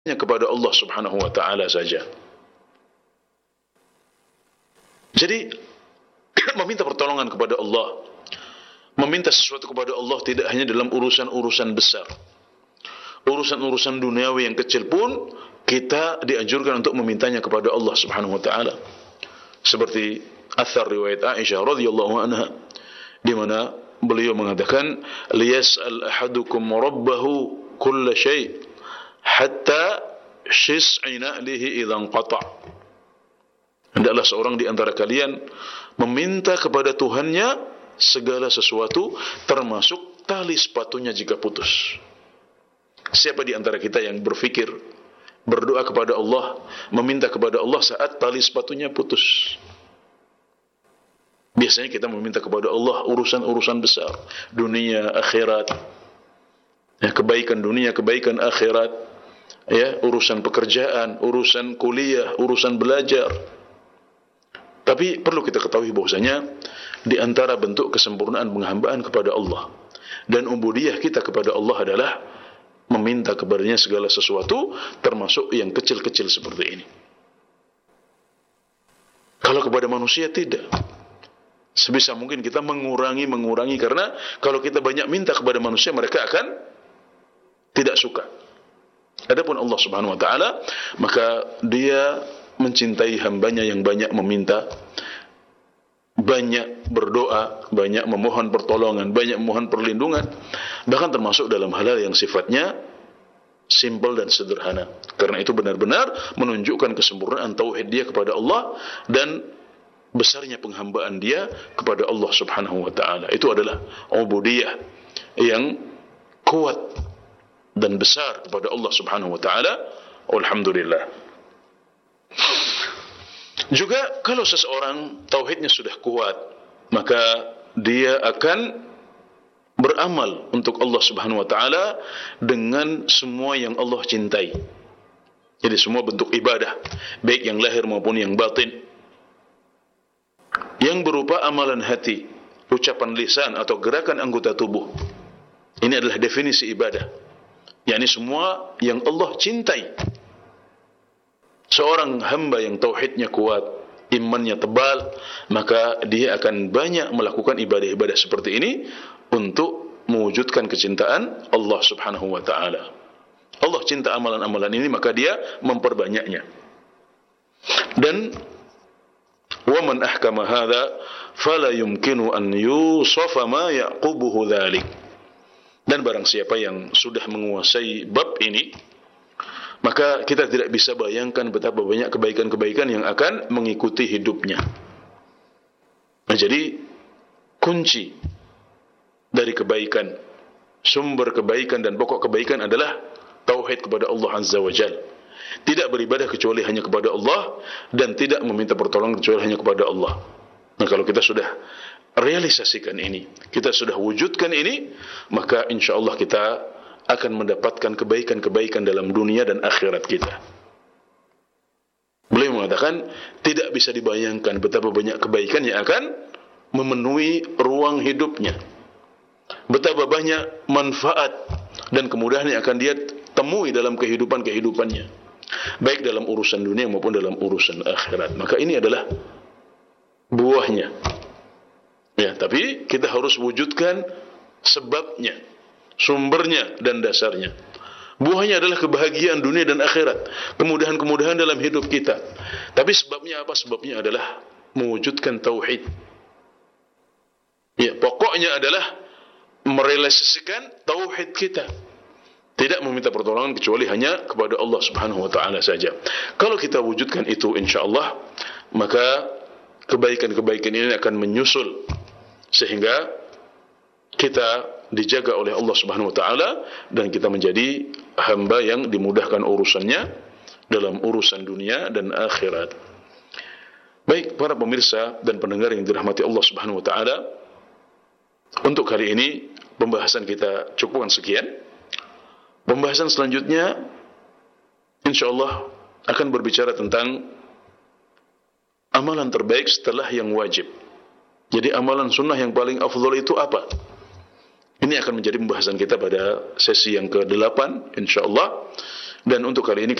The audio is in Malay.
hanya kepada Allah Subhanahu wa taala saja. Jadi meminta pertolongan kepada Allah, meminta sesuatu kepada Allah tidak hanya dalam urusan-urusan besar. Urusan-urusan duniawi yang kecil pun kita dianjurkan untuk memintanya kepada Allah Subhanahu wa taala. Seperti athar riwayat Aisyah radhiyallahu anha di mana beliau mengatakan, liyas'al ahadukum rabbahu kulla syai' hatta shis'i na'lihi idza qata'. Hendaklah seorang di antara kalian meminta kepada Tuhannya segala sesuatu termasuk tali sepatunya jika putus. Siapa di antara kita yang berfikir berdoa kepada Allah, meminta kepada Allah saat tali sepatunya putus? Biasanya kita meminta kepada Allah urusan-urusan besar, dunia, akhirat, ya, kebaikan dunia, kebaikan akhirat, ya, urusan pekerjaan, urusan kuliah, urusan belajar. Tapi perlu kita ketahui bahwasanya di antara bentuk kesempurnaan penghambaan kepada Allah dan ubudiyah kita kepada Allah adalah meminta kepadanya segala sesuatu, termasuk yang kecil-kecil seperti ini. Kalau kepada manusia tidak. Sebisa mungkin kita mengurangi, karena kalau kita banyak minta kepada manusia, mereka akan tidak suka. Adapun Allah Subhanahu wa taala, maka Dia mencintai hambanya yang banyak meminta, banyak berdoa, banyak memohon pertolongan, banyak memohon perlindungan, bahkan termasuk dalam hal-hal yang sifatnya simpel dan sederhana. Karena itu benar-benar menunjukkan kesempurnaan tauhid dia kepada Allah dan besarnya penghambaan dia kepada Allah Subhanahu wa taala. Itu adalah ubudiyah yang kuat dan besar kepada Allah Subhanahu wa taala. Alhamdulillah. Juga kalau seseorang tauhidnya sudah kuat, maka dia akan beramal untuk Allah Subhanahu wa taala dengan semua yang Allah cintai. Jadi semua bentuk ibadah, baik yang lahir maupun yang batin, yang berupa amalan hati, ucapan lisan atau gerakan anggota tubuh. Ini adalah definisi ibadah, yakni semua yang Allah cintai. Seorang hamba yang tauhidnya kuat, imannya tebal, maka dia akan banyak melakukan ibadah-ibadah seperti ini untuk mewujudkan kecintaan Allah Subhanahu wa taala. Allah cinta amalan-amalan ini, maka dia memperbanyaknya. Dan wa man ahkama hadza fala yumkinu an yusafa ma yaqubuhu dzalik. Dan barang siapa yang sudah menguasai bab ini, maka kita tidak bisa bayangkan betapa banyak kebaikan-kebaikan yang akan mengikuti hidupnya. Nah, jadi kunci dari kebaikan, sumber kebaikan dan pokok kebaikan adalah tauhid kepada Allah Azza wa Jalla. Tidak beribadah kecuali hanya kepada Allah dan tidak meminta pertolongan kecuali hanya kepada Allah. Nah, kalau kita sudah realisasikan ini, kita sudah wujudkan ini, maka insyaAllah kita akan mendapatkan kebaikan-kebaikan dalam dunia dan akhirat kita. Beliau mengatakan tidak bisa dibayangkan betapa banyak kebaikan yang akan memenuhi ruang hidupnya, betapa banyak manfaat dan kemudahan yang akan dia temui dalam kehidupan-kehidupannya, baik dalam urusan dunia maupun dalam urusan akhirat. Maka ini adalah buahnya. Ya, tapi kita harus wujudkan sebabnya, sumbernya dan dasarnya. Buahnya adalah kebahagiaan dunia dan akhirat, kemudahan-kemudahan dalam hidup kita. Tapi sebabnya apa? Sebabnya adalah mewujudkan tauhid. Ya, pokoknya adalah merealisasikan tauhid kita. Tidak meminta pertolongan kecuali hanya kepada Allah Subhanahu wa taala saja. Kalau kita wujudkan itu, insyaallah, maka kebaikan-kebaikan ini akan menyusul sehingga kita dijaga oleh Allah Subhanahu wa taala dan kita menjadi hamba yang dimudahkan urusannya dalam urusan dunia dan akhirat. Baik para pemirsa dan pendengar yang dirahmati Allah Subhanahu wa taala, untuk kali ini pembahasan kita cukupkan sekian. Pembahasan selanjutnya insyaallah akan berbicara tentang amalan terbaik setelah yang wajib. Jadi amalan sunnah yang paling afdal itu apa? Ini akan menjadi pembahasan kita pada sesi yang ke-8 insyaallah. Dan untuk kali ini